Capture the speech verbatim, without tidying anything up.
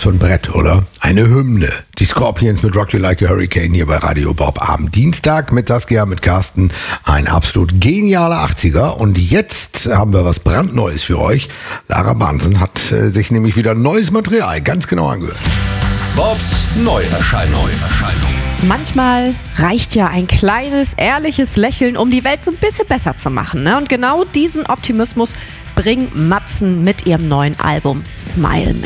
für ein Brett, oder? Eine Hymne. Die Scorpions mit Rock You Like a Hurricane hier bei Radio Bob am Dienstag mit Saskia, mit Carsten. Ein absolut genialer achtziger. Und jetzt haben wir was brandneues für euch. Lara Bansen hat äh, sich nämlich wieder neues Material ganz genau angehört. Bobs Neuerscheinung. Manchmal reicht ja ein kleines, ehrliches Lächeln, um die Welt so ein bisschen besser zu machen. Ne? Und genau diesen Optimismus bringen Matzen mit ihrem neuen Album Smile mit.